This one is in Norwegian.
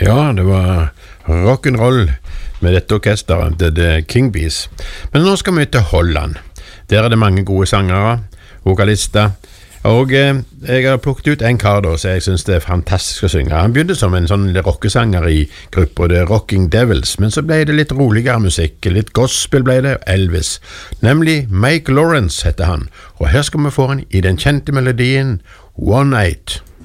Ja, det var rock'n'roll med dette orkesteret, The King Bees. Men nå skal vi til Holland. Der er det mange gode sangere, vokalister, og jeg har plukket ut en kar da, så jeg synes det er fantastisk å synge. Han begynte som en sånn rockesanger i gruppa The Rocking Devils, men så ble det litt roligere musikk, litt gospel ble det, Elvis. Nemlig Mike Lawrence heter han, og her skal vi få han i den kjente melodien One Night.